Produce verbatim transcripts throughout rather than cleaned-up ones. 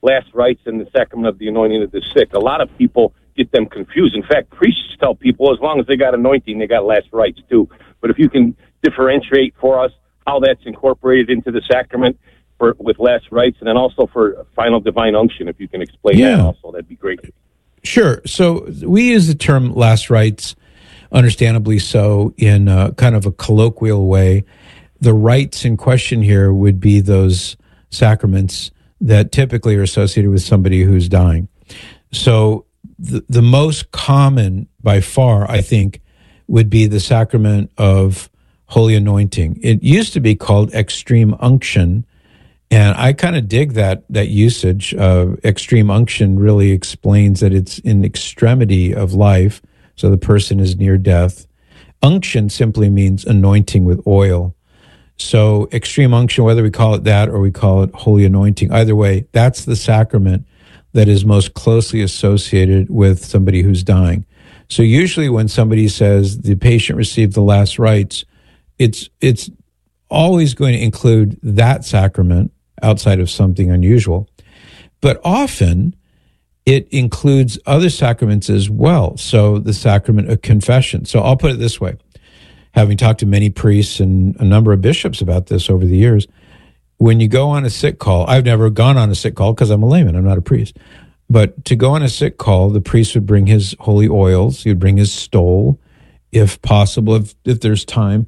last rites and the sacrament of the anointing of the sick. A lot of people get them confused. In fact, priests tell people as long as they got anointing, they got last rites too. But if you can differentiate for us how that's incorporated into the sacrament for with last rites, and then also for final divine unction, if you can explain yeah. that also, that'd be great. Sure. So we use the term last rites, understandably so, in a, kind of a colloquial way. The rites in question here would be those sacraments that typically are associated with somebody who's dying. So the, the most common by far, I think, would be the sacrament of holy anointing. It used to be called extreme unction, and I kind of dig that that usage. Uh, extreme unction really explains that it's in extremity of life, so the person is near death. Unction simply means anointing with oil. So extreme unction, whether we call it that or we call it holy anointing, either way, that's the sacrament that is most closely associated with somebody who's dying. So usually when somebody says the patient received the last rites, it's it's always going to include that sacrament outside of something unusual. But often it includes other sacraments as well. So the sacrament of confession. So I'll put it this way. Having talked to many priests and a number of bishops about this over the years, when you go on a sick call, I've never gone on a sick call because I'm a layman, I'm not a priest. But to go on a sick call, the priest would bring his holy oils, he would bring his stole, if possible, if, if there's time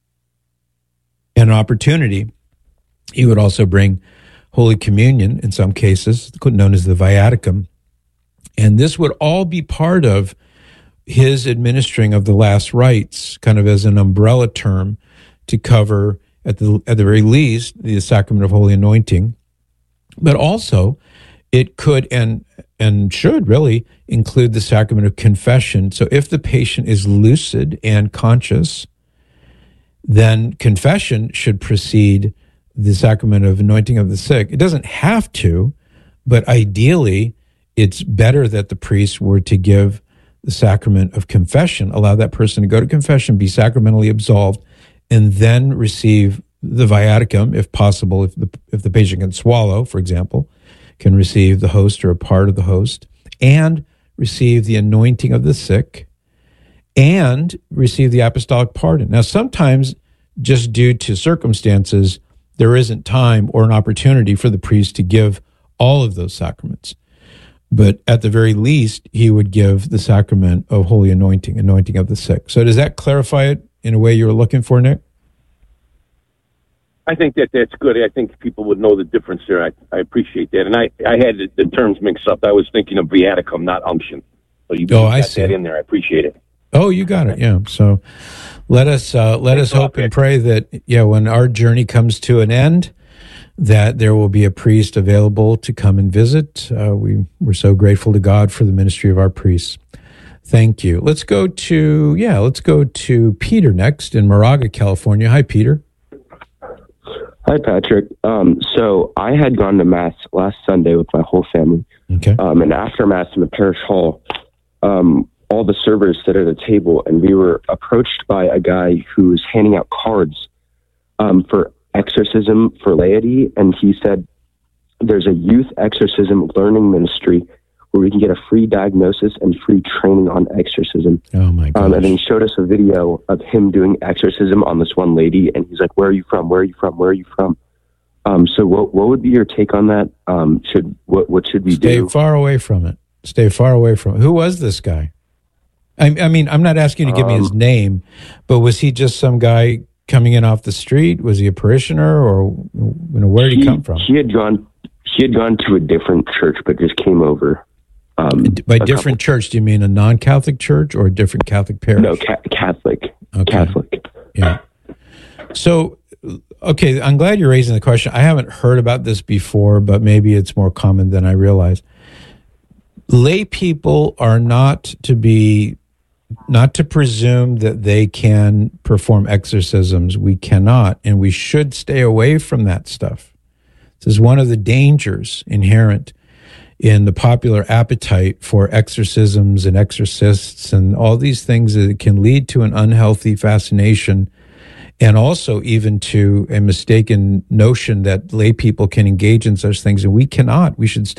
and opportunity. He would also bring Holy Communion in some cases, known as the viaticum. And this would all be part of his administering of the last rites, kind of as an umbrella term to cover, at the at the very least, the sacrament of holy anointing. But also, it could and and should really include the sacrament of confession. So if the patient is lucid and conscious, then confession should precede the sacrament of anointing of the sick. It doesn't have to, but ideally, it's better that the priest were to give the sacrament of confession, allow that person to go to confession, be sacramentally absolved, and then receive the viaticum, if possible, if the if the patient can swallow, for example, can receive the host or a part of the host, and receive the anointing of the sick, and receive the apostolic pardon. Now, sometimes, just due to circumstances, there isn't time or an opportunity for the priest to give all of those sacraments. But at the very least, he would give the sacrament of holy anointing, anointing of the sick. So does that clarify it in a way you were looking for, Nick? I think that that's good. I think people would know the difference there. I, I appreciate that. And I, I had the, the terms mixed up. I was thinking of viaticum, not unction. So you oh, got I see. that in there. I appreciate it. Oh, you got it. Yeah. So let us uh, let Thanks us hope and pray that, yeah, when our journey comes to an end, that there will be a priest available to come and visit. Uh, we, we're so grateful to God for the ministry of our priests. Thank you. Let's go to, yeah, let's go to Peter next in Moraga, California. Hi, Peter. Hi, Patrick. Um, so I had gone to Mass last Sunday with my whole family. Okay. Um, and after Mass in the parish hall, um, all the servers sit at a table, and we were approached by a guy who was handing out cards um, for exorcism for laity, and he said there's a youth exorcism learning ministry where we can get a free diagnosis and free training on exorcism. Oh my gosh. Um, and then he showed us a video of him doing exorcism on this one lady, and he's like, "Where are you from? Where are you from? Where are you from?" Um, so what what would be your take on that? Um, should what what should we Stay do? Stay far away from it. Stay far away from it. Who was this guy? I, I mean, I'm not asking you to give um, me his name, but was he just some guy coming in off the street? Was he a parishioner, or you know, where did he, he come from? He had gone. He had gone to a different church, but just came over. Um, By different couple, church, do you mean a non-Catholic church or a different Catholic parish? No, ca- Catholic. Okay. Catholic. Yeah. So, okay, I'm glad you're raising the question. I haven't heard about this before, but maybe it's more common than I realize. Lay people are not to be, not to presume that they can perform exorcisms. We cannot, and we should stay away from that stuff. This is one of the dangers inherent in the popular appetite for exorcisms and exorcists and all these things that can lead to an unhealthy fascination, and also even to a mistaken notion that lay people can engage in such things, and we cannot. We should